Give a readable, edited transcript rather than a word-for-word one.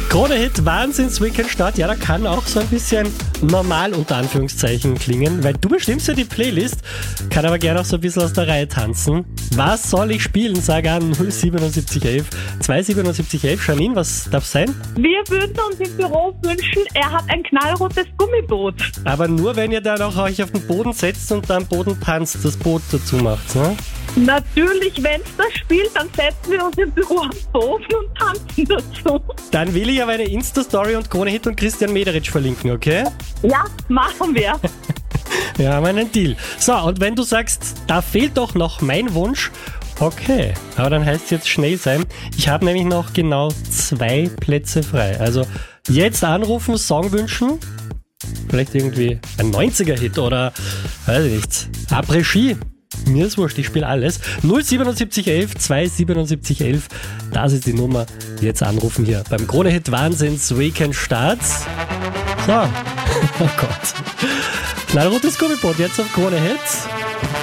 Krone-Hit Wahnsinns-Weekend-Start, ja, da kann auch so ein bisschen normal unter Anführungszeichen klingen, weil du bestimmst ja die Playlist, kann aber gerne auch so ein bisschen aus der Reihe tanzen. Was soll ich spielen? Sag an 07711 27711. Janine, was darf sein? Wir würden uns im Büro wünschen, er hat ein knallrotes Gummiboot. Aber nur, wenn ihr dann auch euch auf den Boden setzt und am Boden tanzt, das Boot dazu macht, ne? Natürlich, wenn es das spielt, dann setzen wir uns im Büro am Boden und tanzen dazu. Dann will ich aber eine Insta-Story und Krone-Hit und Christian Mederitsch verlinken, okay? Ja, machen wir. Wir haben einen Deal. So, und wenn du sagst, da fehlt doch noch mein Wunsch, okay, aber dann heißt es jetzt schnell sein. Ich habe nämlich noch genau 2 Plätze frei. Also jetzt anrufen, Song wünschen, vielleicht irgendwie ein 90er-Hit oder, weiß ich nicht, Après-Ski. Mir ist wurscht, ich spiele alles. 07711 27711, das ist die Nummer. Jetzt anrufen hier beim Krone-Hit Wahnsinns Weekend Start. So, oh Gott. Knallrotes Gummiboot jetzt auf Krone-Hit.